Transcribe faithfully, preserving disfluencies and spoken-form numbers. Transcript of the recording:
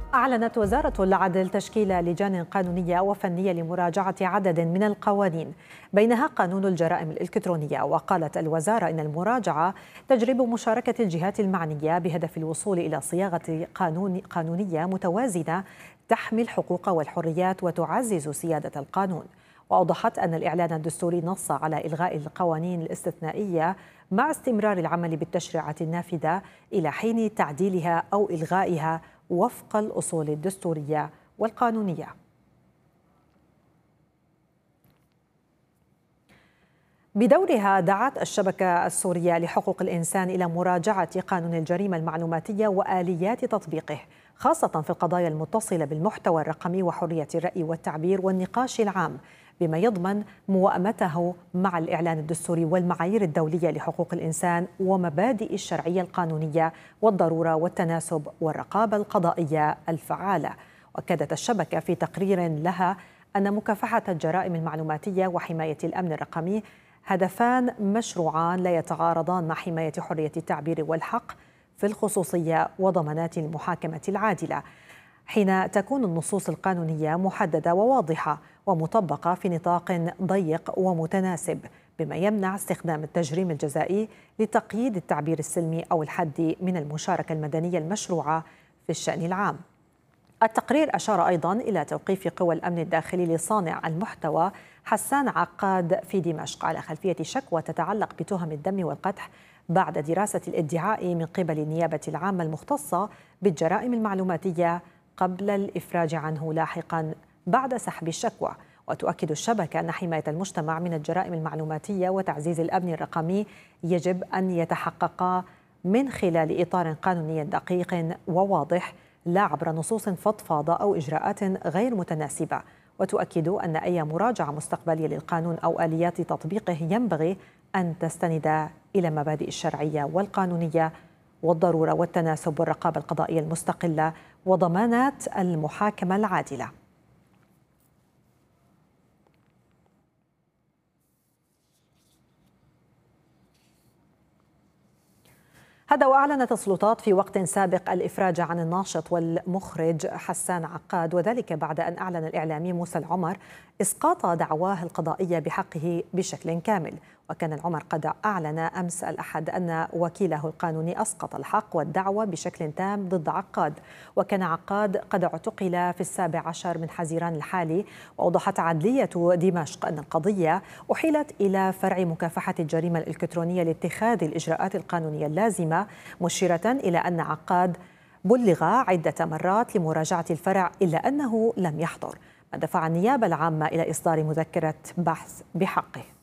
أعلنت وزارة العدل تشكيل لجان قانونية وفنية لمراجعة عدد من القوانين بينها قانون الجرائم الإلكترونية. وقالت الوزارة إن المراجعة تجري بمشاركة الجهات المعنية بهدف الوصول إلى صياغة قانون قانونية متوازنة تحمي الحقوق والحريات وتعزز سيادة القانون. وأوضحت أن الإعلان الدستوري نص على إلغاء القوانين الاستثنائية مع استمرار العمل بالتشريعات النافذة إلى حين تعديلها أو إلغائها وفق الأصول الدستورية والقانونية. بدورها دعت الشبكة السورية لحقوق الإنسان إلى مراجعة قانون الجريمة المعلوماتية وآليات تطبيقه، خاصة في القضايا المتصلة بالمحتوى الرقمي وحرية الرأي والتعبير والنقاش العام، بما يضمن موائمته مع الإعلان الدستوري والمعايير الدولية لحقوق الإنسان ومبادئ الشرعية القانونية والضرورة والتناسب والرقابة القضائية الفعالة. وأكدت الشبكة في تقرير لها أن مكافحة الجرائم المعلوماتية وحماية الأمن الرقمي هدفان مشروعان لا يتعارضان مع حماية حرية التعبير والحق في الخصوصية وضمانات المحاكمة العادلة، حين تكون النصوص القانونية محددة وواضحة ومطبقة في نطاق ضيق ومتناسب، بما يمنع استخدام التجريم الجزائي لتقييد التعبير السلمي أو الحد من المشاركة المدنية المشروعة في الشأن العام. التقرير أشار أيضا إلى توقيف قوى الأمن الداخلي لصانع المحتوى حسان عقاد في دمشق على خلفية شكوى تتعلق بتهم الدم والقدح بعد دراسة الادعاء من قبل النيابة العامة المختصة بالجرائم المعلوماتية قبل الإفراج عنه لاحقا بعد سحب الشكوى. وتؤكد الشبكة أن حماية المجتمع من الجرائم المعلوماتية وتعزيز الأمن الرقمي يجب أن يتحقق من خلال إطار قانوني دقيق وواضح، لا عبر نصوص فضفاضة أو إجراءات غير متناسبة. وتؤكد أن أي مراجعة مستقبلية للقانون أو آليات تطبيقه ينبغي أن تستند إلى مبادئ الشرعية والقانونية والضرورة والتناسب والرقابة القضائية المستقلة وضمانات المحاكمة العادلة. هذا وأعلنت السلطات في وقت سابق الإفراج عن الناشط والمخرج حسان عقاد، وذلك بعد أن أعلن الإعلامي موسى العمر إسقاط دعواه القضائية بحقه بشكل كامل. وكان العمر قد أعلن أمس الأحد أن وكيله القانوني أسقط الحق والدعوة بشكل تام ضد عقاد. وكان عقاد قد اعتقل في السابع عشر من حزيران الحالي. وأوضحت عدلية دمشق أن القضية أحيلت إلى فرع مكافحة الجريمة الإلكترونية لاتخاذ الإجراءات القانونية اللازمة، مشيرة إلى أن عقاد بلغ عدة مرات لمراجعة الفرع إلا أنه لم يحضر، ما دفع النيابة العامة إلى إصدار مذكرة بحث بحقه.